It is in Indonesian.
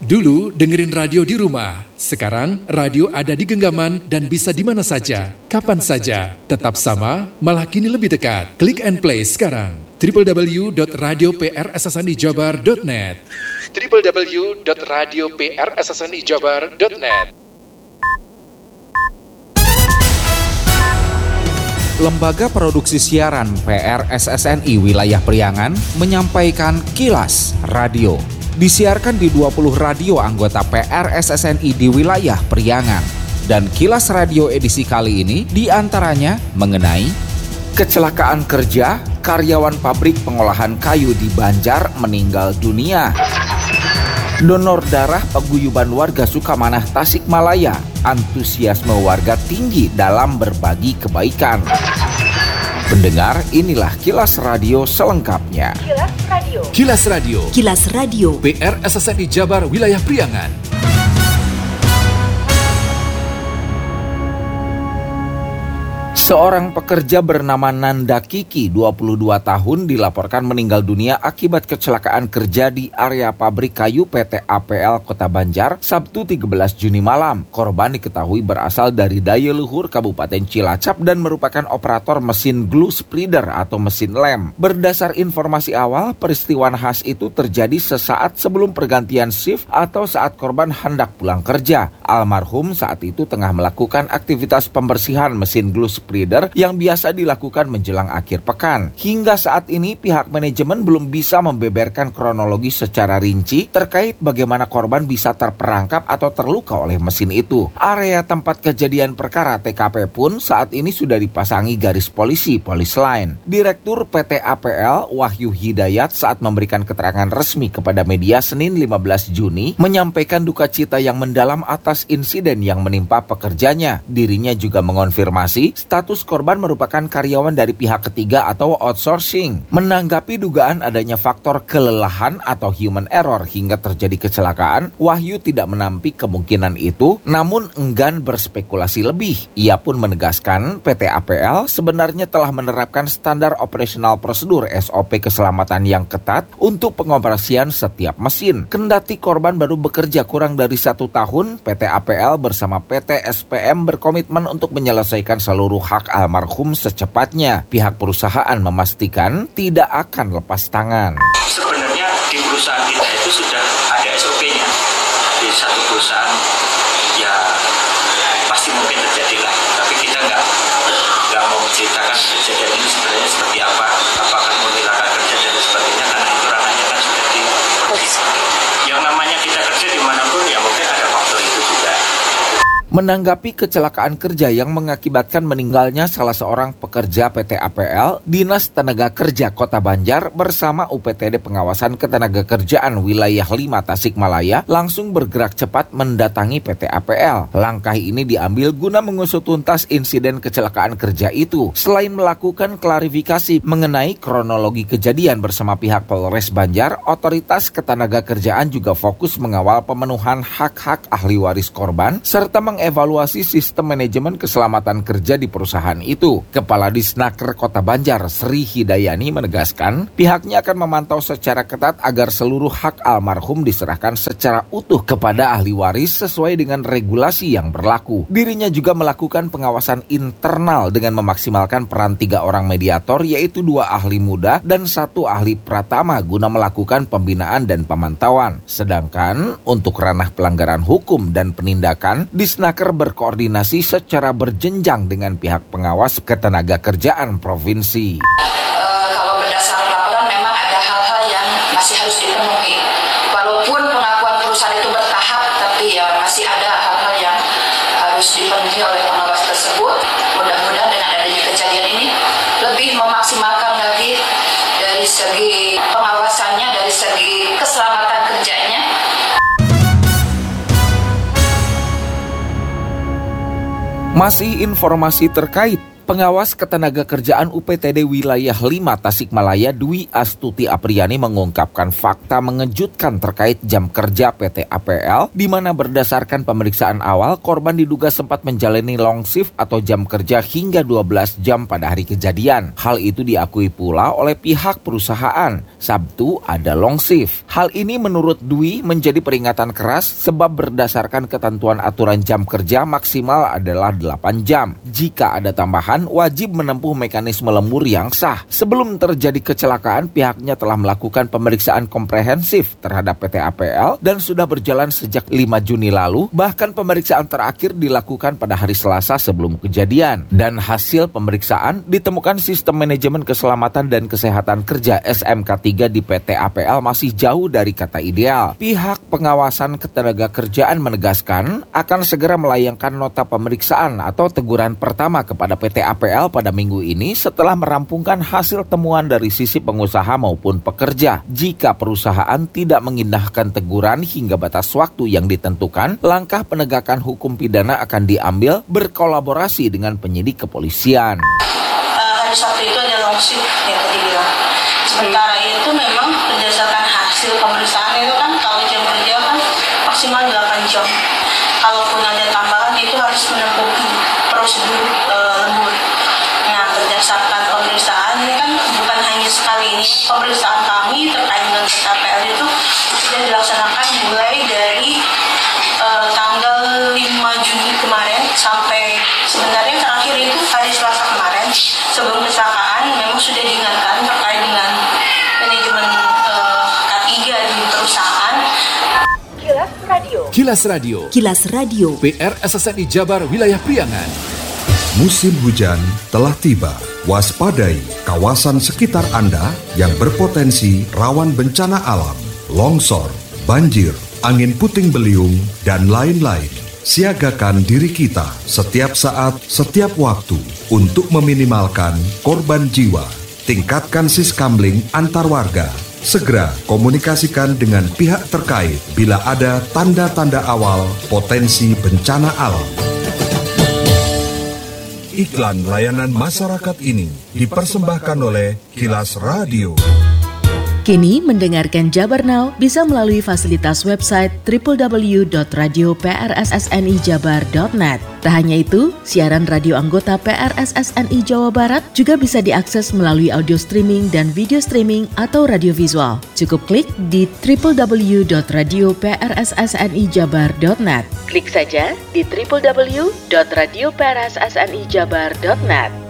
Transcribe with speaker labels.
Speaker 1: Dulu dengerin radio di rumah, sekarang radio ada di genggaman dan bisa di mana saja, kapan saja. Tetap sama, malah kini lebih dekat. Klik and play sekarang. www.radioprssnijabar.net www.radioprssnijabar.net.
Speaker 2: Lembaga Produksi Siaran PRSSNI Wilayah Priangan menyampaikan Kilas Radio. Disiarkan di 20 radio anggota PRSSNI di wilayah Priangan. Dan Kilas Radio edisi kali ini diantaranya mengenai kecelakaan kerja, karyawan pabrik pengolahan kayu di Banjar meninggal dunia. Donor darah paguyuban warga Sukamanah Tasikmalaya, antusiasme warga tinggi dalam berbagi kebaikan. Pendengar, inilah Kilas Radio selengkapnya.
Speaker 3: Kilas Radio.
Speaker 1: Kilas Radio.
Speaker 3: Kilas Radio.
Speaker 1: PRSSNI Jabar Wilayah Priangan.
Speaker 2: Seorang pekerja bernama Nanda Kiki, 22 tahun, dilaporkan meninggal dunia akibat kecelakaan kerja di area pabrik kayu PT APL Kota Banjar, Sabtu 13 Juni malam. Korban diketahui berasal dari Dayaluhur, Kabupaten Cilacap dan merupakan operator mesin glue spreader atau mesin lem. Berdasar informasi awal, peristiwa nahas itu terjadi sesaat sebelum pergantian shift atau saat korban hendak pulang kerja. Almarhum saat itu tengah melakukan aktivitas pembersihan mesin glue spreader yang biasa dilakukan menjelang akhir pekan. Hingga saat ini pihak manajemen belum bisa membeberkan kronologi secara rinci terkait bagaimana korban bisa terperangkap atau terluka oleh mesin itu. Area tempat kejadian perkara TKP pun saat ini sudah dipasangi garis polisi, polis line. Direktur PT APL Wahyu Hidayat saat memberikan keterangan resmi kepada media Senin 15 Juni menyampaikan duka cita yang mendalam atas insiden yang menimpa pekerjanya. Dirinya juga mengonfirmasi status korban merupakan karyawan dari pihak ketiga atau outsourcing. Menanggapi dugaan adanya faktor kelelahan atau human error hingga terjadi kecelakaan, Wahyu tidak menampik kemungkinan itu, namun enggan berspekulasi lebih. Ia pun menegaskan PT APL sebenarnya telah menerapkan standar operasional prosedur SOP keselamatan yang ketat untuk pengoperasian setiap mesin. Kendati korban baru bekerja kurang dari 1 tahun, PT APL bersama PT SPM berkomitmen untuk menyelesaikan seluruh hak almarhum secepatnya. Pihak perusahaan memastikan tidak akan lepas tangan.
Speaker 4: Sebenarnya di perusahaan kita itu sudah ada SOP-nya. Di satu perusahaan ya pasti mungkin terjadi lah. Tapi kita nggak mau menceritakan kejadian ini sebenarnya seperti apa, apakah menghilangkan kerja dan sebagainya, karena itu ranahnya kan sudah di polisi. Yang namanya kita kerja dimanapun ya mungkin ada faktor itu juga.
Speaker 2: Menanggapi kecelakaan kerja yang mengakibatkan meninggalnya salah seorang pekerja PT APL, Dinas Tenaga Kerja Kota Banjar bersama UPTD Pengawasan Ketenagakerjaan Wilayah 5 Tasikmalaya langsung bergerak cepat mendatangi PT APL. Langkah ini diambil guna mengusut tuntas insiden kecelakaan kerja itu. Selain melakukan klarifikasi mengenai kronologi kejadian bersama pihak Polres Banjar, Otoritas Ketenagakerjaan juga fokus mengawal pemenuhan hak-hak ahli waris korban serta mengevaluasi sistem manajemen keselamatan kerja di perusahaan itu. Kepala Disnaker Kota Banjar, Sri Hidayani, menegaskan pihaknya akan memantau secara ketat agar seluruh hak almarhum diserahkan secara utuh kepada ahli waris sesuai dengan regulasi yang berlaku. Dirinya juga melakukan pengawasan internal dengan memaksimalkan peran 3 orang mediator, yaitu 2 ahli muda dan 1 ahli pratama guna melakukan pembinaan dan pemantauan. Sedangkan untuk ranah pelanggaran hukum dan penindakan, Disnaker berkoordinasi secara berjenjang dengan pihak pengawas Ketenagakerjaan Provinsi.
Speaker 5: Kalau berdasarkan laporan memang ada hal-hal yang masih harus dipenuhi. Walaupun pengakuan perusahaan itu bertahap, tapi ya masih ada hal-hal yang harus dipenuhi oleh pengawas tersebut. Mudah-mudahan dengan adanya kejadian ini lebih memaksimalkan lagi dari segi pengawasannya, dari segi keselamatan kerjanya.
Speaker 2: Masih informasi terkait Pengawas Ketenagakerjaan UPTD Wilayah 5 Tasikmalaya Dwi Astuti Apriani mengungkapkan fakta mengejutkan terkait jam kerja PT APL, di mana berdasarkan pemeriksaan awal korban diduga sempat menjalani long shift atau jam kerja hingga 12 jam pada hari kejadian. Hal itu diakui pula oleh pihak perusahaan. Sabtu ada long shift. Hal ini menurut Dwi menjadi peringatan keras sebab berdasarkan ketentuan aturan jam kerja maksimal adalah 8 jam. Jika ada tambahan, wajib menempuh mekanisme lembur yang sah. Sebelum terjadi kecelakaan, pihaknya telah melakukan pemeriksaan komprehensif terhadap PT APL dan sudah berjalan sejak 5 Juni lalu. Bahkan pemeriksaan terakhir dilakukan pada hari Selasa sebelum kejadian. Dan hasil pemeriksaan ditemukan sistem manajemen keselamatan dan kesehatan kerja SMK 3 di PT APL masih jauh dari kata ideal. Pihak pengawasan ketenagakerjaan menegaskan akan segera melayangkan nota pemeriksaan atau teguran pertama kepada PT APL pada minggu ini setelah merampungkan hasil temuan dari sisi pengusaha maupun pekerja. Jika perusahaan tidak mengindahkan teguran hingga batas waktu yang ditentukan, langkah penegakan hukum pidana akan diambil berkolaborasi dengan penyidik kepolisian.
Speaker 3: Hari Sabtu itu ada long shift yang tadi bilang. Sementara itu memang berdasarkan hasil pemeriksaan itu kan kalau jam kerja kan maksimal 8 jam. Kalaupun ada tambahan itu harus menempuh prosedur lembur. Nah, berdasarkan pemeriksaan ini kan bukan hanya sekali ini, pemeriksaan kami terkait dengan PTAPL itu sudah dilaksanakan mulai dari tanggal 5 Juni kemarin sampai sebenarnya terakhir itu hari Selasa kemarin sebelum kecelakaan memang sudah diingatkan terkait dengan manajemen K3 di perusahaan.
Speaker 1: Kilas Radio. PR SSNI Jabar Wilayah Priangan.
Speaker 6: Musim hujan telah tiba. Waspadai kawasan sekitar Anda yang berpotensi rawan bencana alam, longsor, banjir, angin puting beliung, dan lain-lain. Siagakan diri kita setiap saat, setiap waktu untuk meminimalkan korban jiwa. Tingkatkan siskamling antar warga. Segera komunikasikan dengan pihak terkait bila ada tanda-tanda awal potensi bencana alam. Iklan layanan masyarakat ini dipersembahkan oleh Kilas Radio.
Speaker 7: Kini mendengarkan Jabar Now bisa melalui fasilitas website www.radioprssnijabar.net. Tak hanya itu, siaran radio anggota PRSSNI Jawa Barat juga bisa diakses melalui audio streaming dan video streaming atau radio visual. Cukup klik di www.radioprssnijabar.net. Klik saja di www.radioprssnijabar.net.